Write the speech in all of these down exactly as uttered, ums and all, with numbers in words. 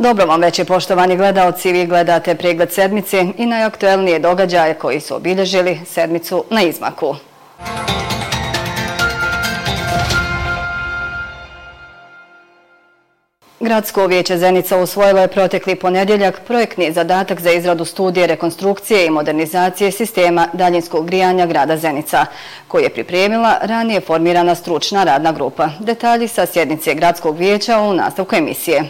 Dobro vam večer, poštovani gledaoci, vi gledate pregled sedmice i najaktuelnije događaje koji su obilježili sedmicu na izmaku. Gradsko vijeće Zenica usvojilo je protekli ponedjeljak projektni zadatak za izradu studije rekonstrukcije i modernizacije sistema daljinskog grijanja grada Zenica, koji je pripremila ranije formirana stručna radna grupa. Detalji sa sjednice Gradskog vijeća u nastavku emisije.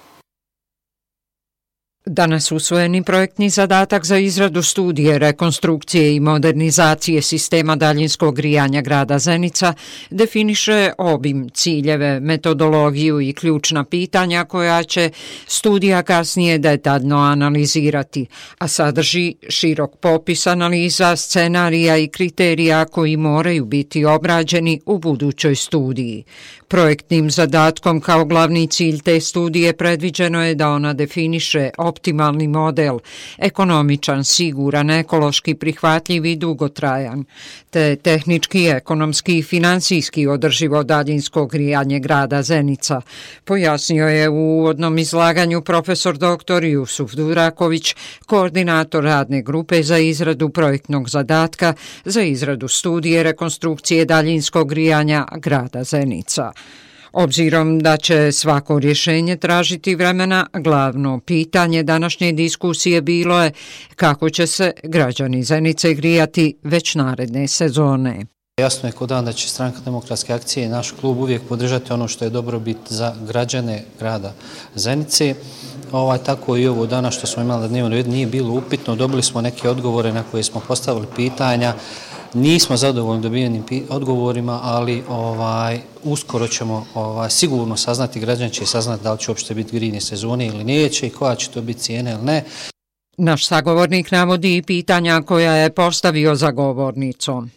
Danas usvojeni projektni zadatak za izradu studije rekonstrukcije i modernizacije sistema daljinskog grijanja grada Zenica definiše obim, ciljeve, metodologiju i ključna pitanja koja će studija kasnije detaljno analizirati, a sadrži širok popis analiza, scenarija i kriterija koji moraju biti obrađeni u budućoj studiji. Projektnim zadatkom kao glavni cilj te studije predviđeno je da ona definiše optimalni model, ekonomičan, siguran, ekološki prihvatljiv i dugotrajan, te tehnički, ekonomski i financijski održivo daljinsko grijanje grada Zenica, pojasnio je u uvodnom izlaganju profesor doktor Jusuf Duraković, koordinator radne grupe za izradu projektnog zadatka za izradu studije rekonstrukcije daljinskog grijanja grada Zenica. Obzirom da će svako rješenje tražiti vremena, glavno pitanje današnje diskusije bilo je kako će se građani Zenice grijati već naredne sezone. Jasno je kod dan da će Stranka demokratske akcije i naš klub uvijek podržati ono što je dobrobit za građane grada Zenice. Ovaj, tako i ovo danas što smo imali na dnevnom redu nije bilo upitno, dobili smo neke odgovore na koje smo postavili pitanja. Nismo zadovoljni dobijenim odgovorima, ali ovaj, uskoro ćemo ovaj, sigurno saznati, građani će saznati da li će uopšte biti grijne sezone ili neće i koja će to biti cijena ili ne. Naš sagovornik navodi i pitanja koja je postavio za govornicom.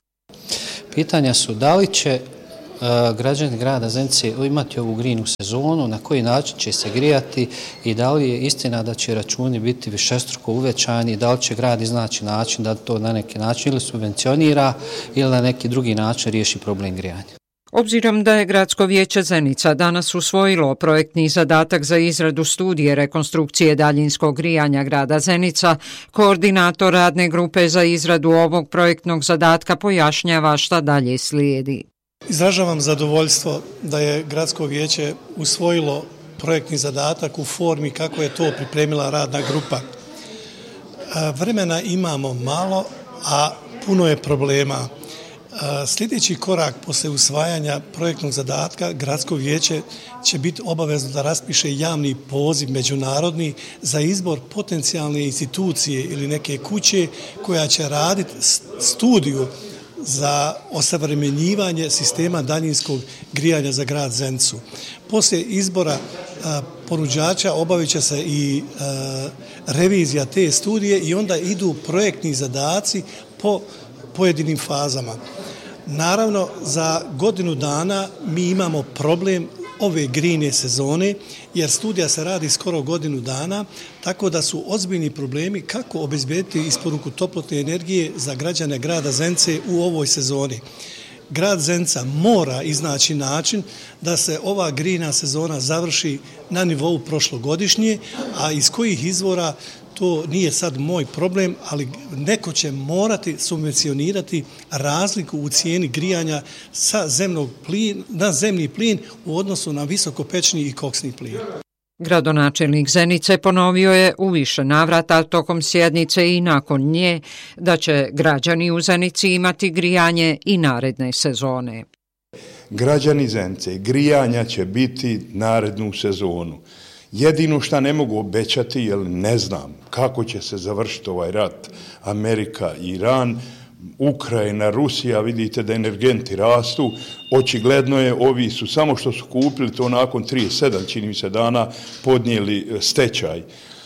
Pitanja su da li će uh, građani grada Zenice imati ovu grijnu sezonu, na koji način će se grijati i da li je istina da će računi biti višestruko uvećani, da li će grad iznaći način da to na neki način ili subvencionira ili na neki drugi način riješi problem grijanja. Obzirom da je Gradsko vijeće Zenica danas usvojilo projektni zadatak za izradu studije rekonstrukcije daljinskog grijanja grada Zenica, koordinator radne grupe za izradu ovog projektnog zadatka pojašnjava šta dalje slijedi. Izražavam zadovoljstvo da je Gradsko vijeće usvojilo projektni zadatak u formi kako je to pripremila radna grupa. Vremena imamo malo, a puno je problema. Sljedeći korak posle usvajanja projektnog zadatka Gradsko vijeće će biti obavezno da raspiše javni poziv međunarodni za izbor potencijalne institucije ili neke kuće koja će raditi studiju za osavremenjivanje sistema daljinskog grijanja za grad Zenicu. Poslije izbora a, ponuđača obavit će se i a, revizija te studije i onda idu projektni zadaci po pojedinim fazama. Naravno, za godinu dana mi imamo problem ove grijne sezone, jer studija se radi skoro godinu dana, tako da su ozbiljni problemi kako obezbediti isporuku toplotne energije za građane grada Zenice u ovoj sezoni. Grad Zenica mora iznaći način da se ova grijna sezona završi na nivou prošlogodišnje, a iz kojih izvora to nije sad moj problem, ali neko će morati subvencionirati razliku u cijeni grijanja sa zemnog plina, na zemni plin u odnosu na visokopečni i koksni plin. Gradonačelnik Zenice ponovio je u više navrata tokom sjednice i nakon nje da će građani u Zenici imati grijanje i naredne sezone. Građani Zenice, grijanja će biti narednu sezonu. Jedino što ne mogu obećati, jer ne znam kako će se završiti ovaj rat Amerika, Iran, Ukrajina, Rusija, vidite da energenti rastu, očigledno je ovi su samo što su kupili to nakon trideset sedam čini mi se dana podnijeli stečaj.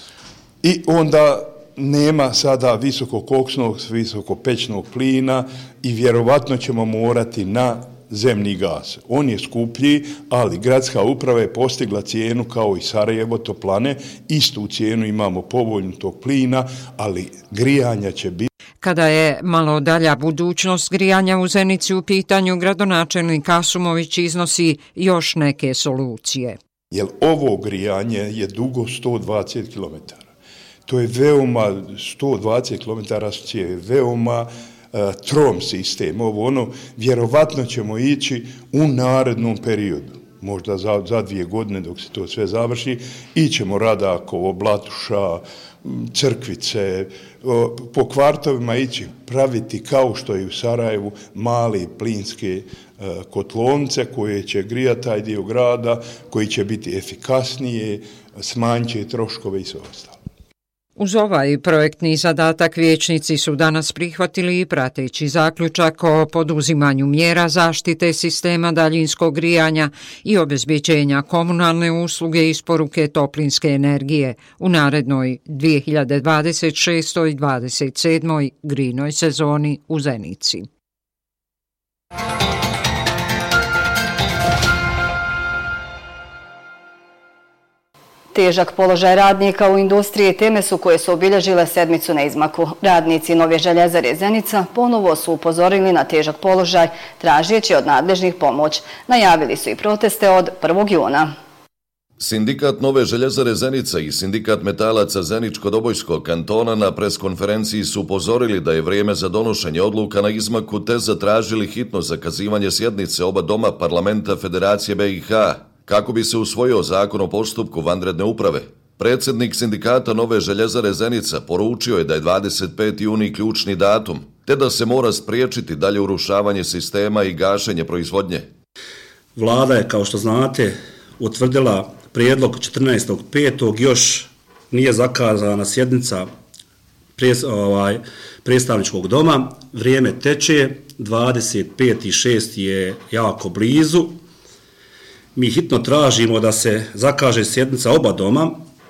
I onda nema sada visokokoksnog, visokopečnog plina i vjerovatno ćemo morati na zemni gas. On je skuplji, ali gradska uprava je postigla cijenu kao i Sarajevo toplane, istu cijenu imamo povoljnu tog plina, ali grijanja će biti. Kada je malo dalja budućnost grijanja u Zenici u pitanju, gradonačelnik Asumović iznosi još neke solucije. Jer ovo grijanje je dugo sto dvadeset kilometara. To je veoma, sto dvadeset kilometara je veoma uh, trom sistem. Ovo ono, vjerovatno ćemo ići u narednom periodu. Možda za, za dvije godine dok se to sve završi, ićemo Radakovo, Blatuša, Crkvice, po kvartovima ići praviti kao što je u Sarajevu mali plinske kotlovnice koje će grijati taj dio grada, koji će biti efikasnije, smanjit će troškove i sve ostalo. Uz ovaj projektni zadatak vijećnici su danas prihvatili i prateći zaključak o poduzimanju mjera zaštite sistema daljinskog grijanja i obezbeđenja komunalne usluge i isporuke toplinske energije u narednoj dvije hiljade dvadeset šestoj i dvadeset sedmoj grijnoj sezoni u Zenici. Težak položaj radnika u industriji teme su koje su obilježile sedmicu na izmaku. Radnici Nove željezare Zenica ponovo su upozorili na težak položaj, tražeći od nadležnih pomoć. Najavili su i proteste od prvog juna. Sindikat Nove željezare Zenica i Sindikat metalaca Zeničko-Dobojskog kantona na preskonferenciji su upozorili da je vrijeme za donošenje odluka na izmaku te zatražili hitno zakazivanje sjednice oba doma parlamenta Federacije B i H kako bi se usvojio zakon o postupku vanredne uprave. Predsjednik sindikata Nove željezare Zenica poručio je da je dvadeset peti juni ključni datum, te da se mora spriječiti dalje urušavanje sistema i gašenje proizvodnje. Vlada je, kao što znate, utvrdila prijedlog četrnaestog petog još nije zakazana sjednica pres, ovaj, predstavničkog doma. Vrijeme teče, dvadeset peti šesti je jako blizu. Mi hitno tražimo da se zakaže sjednica oba doma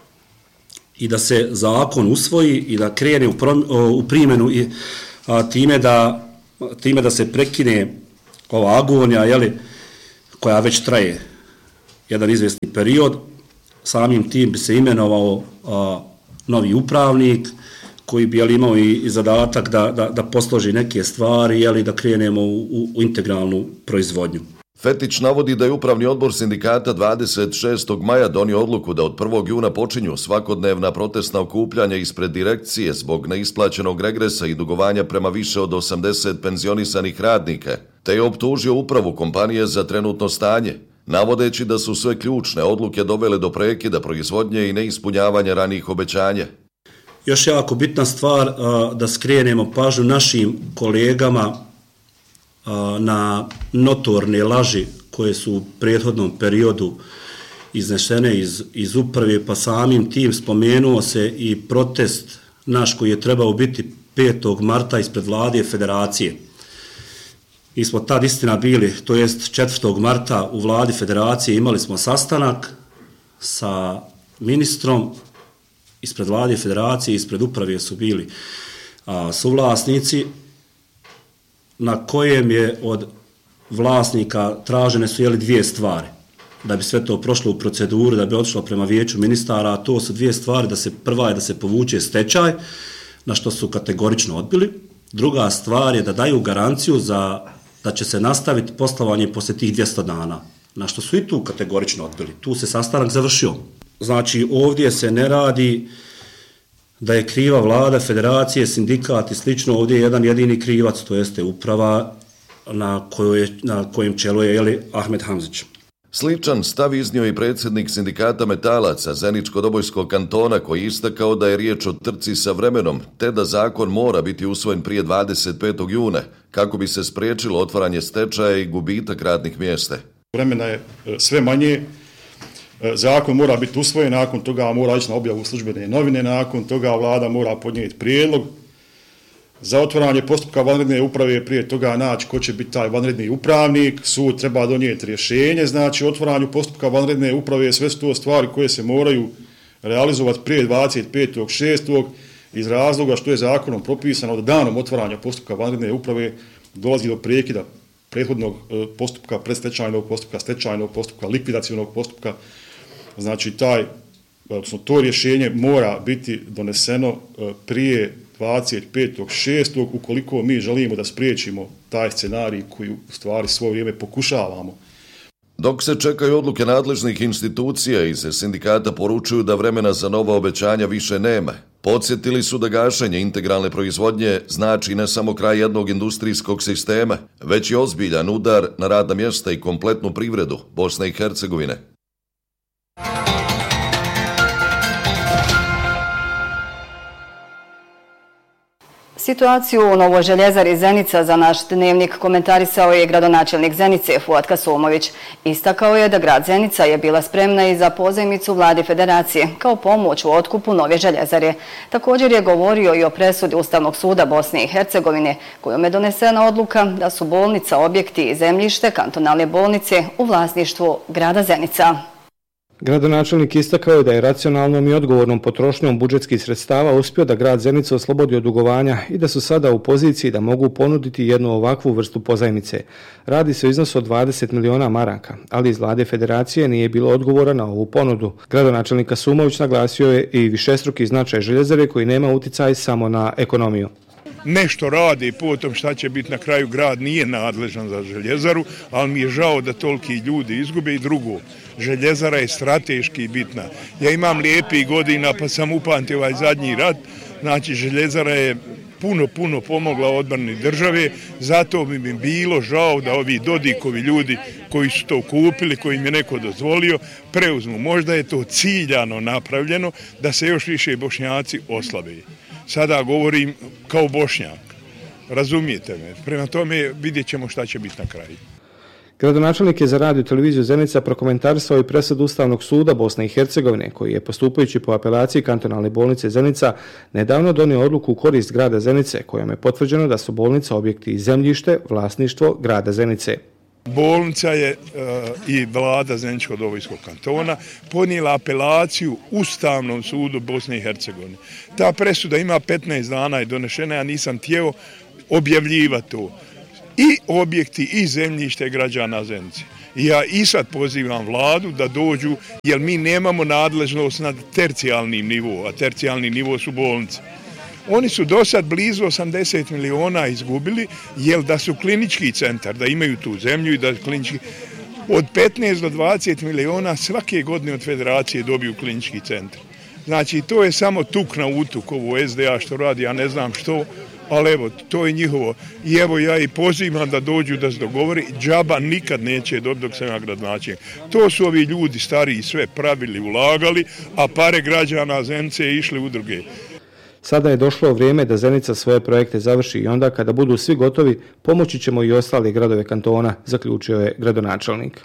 i da se zakon usvoji i da krene u, prom, u primjenu i a, time, da, time da se prekine ova agonija, jeli, koja već traje jedan izvjesni period. Samim tim bi se imenovao a, novi upravnik koji bi, jeli, imao i, i zadatak da, da, da posloži neke stvari, jeli, da krenemo u, u, u integralnu proizvodnju. Fetić navodi da je upravni odbor sindikata dvadeset šestog maja donio odluku da od prvog juna počinju svakodnevna protestna okupljanja ispred direkcije zbog neisplaćenog regresa i dugovanja prema više od osamdeset penzionisanih radnika, te je optužio upravu kompanije za trenutno stanje, navodeći da su sve ključne odluke dovele do prekida proizvodnje i neispunjavanja ranijih obećanja. Još jako bitna stvar da skrenemo pažnju našim kolegama na notorne laži koje su u prethodnom periodu iznešene iz, iz uprave, pa samim tim spomenuo se i protest naš koji je trebao biti petog marta ispred vlade federacije. Mi smo tad istina bili, to jest četvrtog marta u vladi federacije imali smo sastanak sa ministrom, ispred vlade federacije, ispred uprave su bili a, suvlasnici, na kojem je od vlasnika tražene su, jeli, dvije stvari. Da bi sve to prošlo u proceduru, da bi otišlo prema vijeću ministara, a to su dvije stvari, da se prva je da se povuče stečaj, na što su kategorično odbili. Druga stvar je da daju garanciju za, da će se nastaviti poslovanje poslije tih dvjesto dana, na što su i tu kategorično odbili. Tu se sastanak završio. Znači, ovdje se ne radi da je kriva vlada, federacije, sindikat i slično, ovdje je jedan jedini krivac, to jeste uprava na, kojoj, na kojem čelu je, jeli, Ahmed Hamzić. Sličan stav iznio i predsjednik sindikata metalaca Zeničko-Dobojskog kantona koji istakao da je riječ o trci sa vremenom, te da zakon mora biti usvojen prije dvadeset petog juna kako bi se spriječilo otvaranje stečaja i gubitak radnih mjesta. Vremena je sve manje. Zakon mora biti usvojen, nakon toga mora ići na objavu službene novine, nakon toga vlada mora podnijeti prijedlog za otvaranje postupka vanredne uprave, prije toga naći ko će biti taj vanredni upravnik, sud treba donijeti rješenje, znači otvaranju postupka vanredne uprave, sve su to stvari koje se moraju realizovati prije dvadeset petog šestog iz razloga što je zakonom propisano da danom otvaranja postupka vanredne uprave dolazi do prekida prethodnog postupka, predstečajnog postupka, stečajnog postupka, likvidacionog postupka. Znači, taj, odnosno, to rješenje mora biti doneseno prije dvadeset petog šestog ukoliko mi želimo da spriječimo taj scenarij koji u stvari svo vrijeme pokušavamo. Dok se čekaju odluke nadležnih institucija, iz sindikata poručuju da vremena za nova obećanja više nema. Podsjetili su da gašenje integralne proizvodnje znači ne samo kraj jednog industrijskog sistema, već i ozbiljan udar na radna mjesta i kompletnu privredu Bosne i Hercegovine. Situaciju u Novoj Željezari Zenica za naš dnevnik komentarisao je gradonačelnik Zenice Fuad Kasumović. Istakao je da grad Zenica je bila spremna i za pozajmicu vladi federacije kao pomoć u otkupu Nove Željezare. Također je govorio i o presudi Ustavnog suda Bosne i Hercegovine kojom je donesena odluka da su bolnica, objekti i zemljište kantonalne bolnice u vlasništvu grada Zenica. Gradonačelnik istakao je da je racionalnom i odgovornom potrošnjom budžetskih sredstava uspio da grad Zenica oslobodi od dugovanja i da su sada u poziciji da mogu ponuditi jednu ovakvu vrstu pozajmice. Radi se o iznosu od dvadeset miliona maraka, ali iz vlade federacije nije bilo odgovora na ovu ponudu. Gradonačelnik Kasumović naglasio je i višestruki značaj željezare koji nema uticaj samo na ekonomiju. Nešto radi, potom šta će biti na kraju, grad nije nadležan za željezaru, ali mi je žao da toliki ljudi izgube. I drugo, željezara je strateški bitna. Ja imam lijepih godina pa sam upamtio ovaj zadnji rat, znači željezara je puno, puno pomogla odbrani države, zato bi mi bilo žao da ovi Dodikovi ljudi koji su to kupili, koji im je neko dozvolio, preuzmu. Možda je to ciljano napravljeno da se još više Bošnjaci oslabe. Sada govorim kao Bošnjak, razumijete me. Prema tome vidjet ćemo šta će biti na kraju. Gradonačelnik je za radio televiziju Zenica prokomentarisao i presudu Ustavnog suda Bosne i Hercegovine, koji je postupajući po apelaciji kantonalne bolnice Zenica nedavno donio odluku u korist grada Zenice, kojom je potvrđeno da su bolnica, objekti i zemljište vlasništvo grada Zenice. Bolnica je e, i vlada Zeničko-Dobojskog kantona podnijela apelaciju Ustavnom sudu Bosne i Hercegovine. Ta presuda ima petnaest dana je donešena, ja nisam htio objavljivati to. I objekti i zemljište građana Zenice. I ja i sad pozivam vladu da dođu, jer mi nemamo nadležnost nad tercijalnim nivom, a tercijalni nivo su bolnice. Oni su do sad blizu osamdeset miliona izgubili, jer da su klinički centar, da imaju tu zemlju i da klinički... Od petnaest do dvadeset miliona svake godine od federacije dobiju klinički centar. Znači, to je samo tuk na utuk, ovo S D A što radi, ja ne znam što, ali evo, to je njihovo. I evo, ja i pozivam da dođu da se dogovori, džaba nikad neće dobiti dok sam ja gradonačelnik. To su ovi ljudi stariji sve pravili, ulagali, a pare građana Zenice išli u druge. Sada je došlo vrijeme da Zenica svoje projekte završi i onda kada budu svi gotovi, pomoći ćemo i ostale gradove kantona, zaključio je gradonačelnik.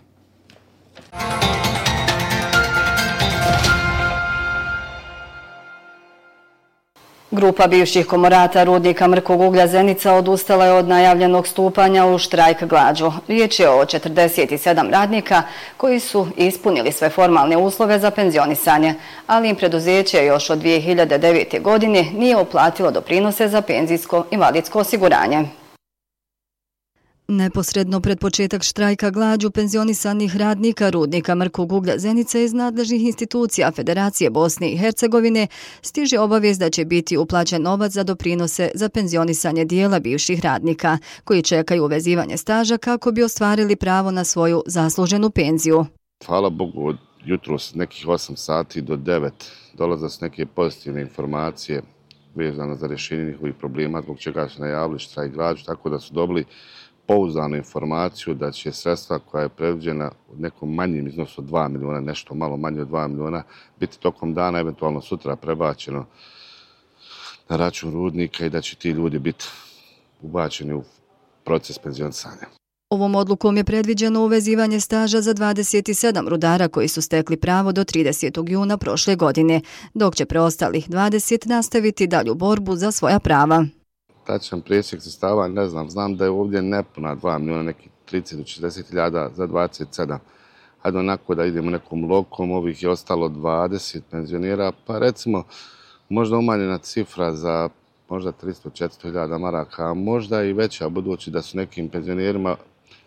Grupa bivših komorata rudnika Mrkog uglja Zenica odustala je od najavljenog stupanja u štrajk glađu. Riječ je o četrdeset sedam radnika koji su ispunili sve formalne uslove za penzionisanje, ali im preduzeće još od dvije hiljade devete. godine nije uplatilo doprinose za penzijsko invalidsko osiguranje. Neposredno pred početak štrajka glađu penzionisanih radnika rudnika Mrkog uglja Zenica iz nadležnih institucija Federacije Bosne i Hercegovine stiže obavijest da će biti uplaćen novac za doprinose za penzionisanje dijela bivših radnika koji čekaju uvezivanje staža kako bi ostvarili pravo na svoju zasluženu penziju. Hvala Bogu, od jutros nekih osam sati do devet dolaze s neke pozitivne informacije vezane za rješenje njihovih problema, zbog čega su najavili štrajk glađu, tako da su dobili pouzdanu informaciju da će sredstva koja je predviđena u nekom manjim iznosu od dva miliona, nešto malo manje od dva miliona, biti tokom dana, eventualno sutra prebačeno na račun rudnika i da će ti ljudi biti ubačeni u proces penzionisanja. Ovom odlukom je predviđeno uvezivanje staža za dvadeset sedam rudara koji su stekli pravo do tridesetog juna prošle godine, dok će preostalih dvadeset nastaviti dalju borbu za svoja prava. Tačan presjek sredstava, ne znam, znam da je ovdje nepuna dva miliona, neki trideset do četrdeset hiljada za dvadeset sedam. Hajde onako da idemo nekom lokom, ovih je ostalo dvadeset penzionera, pa recimo možda umanjena cifra za možda tristo do četiristo hiljada maraka, a možda i veća, budući da su nekim penzionerima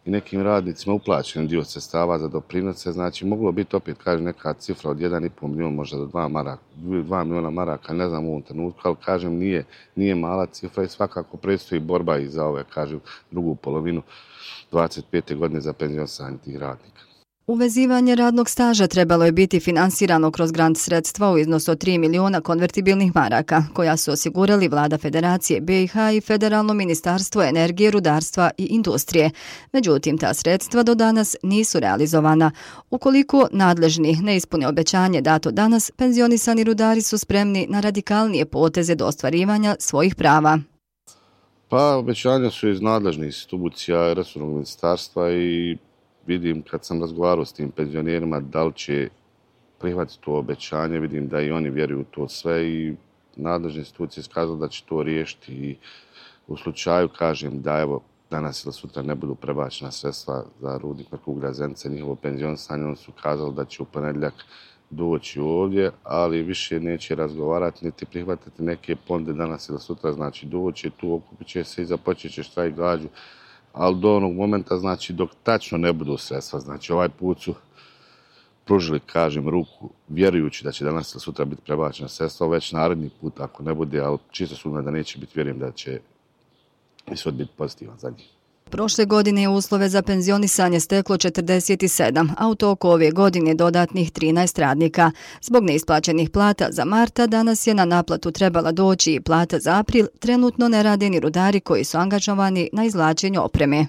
i nekim radnicima uplaćen dio sredstava za doprinose, znači moglo biti opet, kažem, neka cifra od jedan i pol milion, možda do dva maraka, dva miliona maraka, ne znam u ovom trenutku, ali kažem, nije, nije mala cifra i svakako predstoji borba i za ove, kažem, drugu polovinu dvadeset pete godine za penzionisanje tih radnika. Uvezivanje radnog staža trebalo je biti finansirano kroz grant sredstva u iznosu od tri miliona konvertibilnih maraka, koja su osigurali Vlada Federacije B i H i Federalno ministarstvo energije, rudarstva i industrije. Međutim, ta sredstva do danas nisu realizovana. Ukoliko nadležni ne ispune obećanje dato danas, penzionisani rudari su spremni na radikalnije poteze do ostvarivanja svojih prava. Pa, obećanja su iz nadležnih institucija resornog ministarstva i vidim kad sam razgovarao s tim penzionerima da li će prihvatiti to obećanje, vidim da i oni vjeruju u to sve i nadležne institucije skazali da će to riješiti i u slučaju kažem da evo danas ili sutra ne budu prebačena sredstva za rudnik Merkuglja Zenica, njihovo penzionisanje, oni su kazali da će u ponedjeljak doći ovdje, ali više neće razgovarati niti prihvatiti neke ponde danas ili sutra, znači doći tu, okupit će se i započet će štrajk glađu, ali do onog momenta, znači dok tačno ne budu sredstva, znači ovaj put su pružili, kažem, ruku, vjerujući da će danas ili sutra biti prebačena sredstva, već naredni put ako ne bude, ali čisto sumnjam da neće biti, vjerujem da će ishod biti pozitivan za njih. Prošle godine je uslove za penzionisanje steklo četrdeset sedam, a u toku ove godine dodatnih trinaest radnika. Zbog neisplaćenih plata za marta danas je na naplatu trebala doći i plata za april, trenutno ne rade ni rudari koji su angažovani na izvlačenju opreme.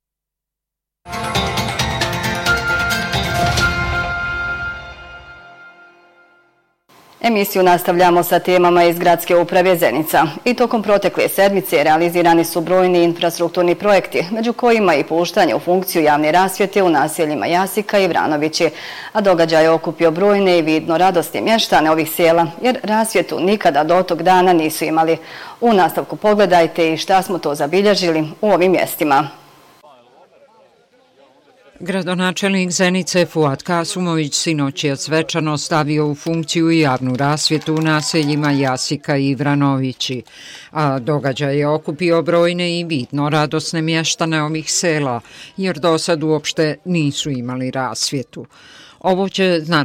Emisiju nastavljamo sa temama iz Gradske uprave Zenica. I tokom protekle sedmice realizirani su brojni infrastrukturni projekti, među kojima i puštanje u funkciju javne rasvjete u naseljima Jasika i Vranovići, a događaj je okupio brojne i vidno radosne mještane ovih sela, jer rasvjetu nikada do tog dana nisu imali. U nastavku pogledajte i šta smo to zabilježili u ovim mjestima. Gradonačelnik Zenice Fuad Kasumović sinoć je svečano stavio u funkciju javnu rasvjetu u naseljima Jasika i Vranovići, a događaj je okupio brojne i vidno radosne mještane ovih sela, jer do sad uopšte nisu imali rasvjetu. Ovo će znači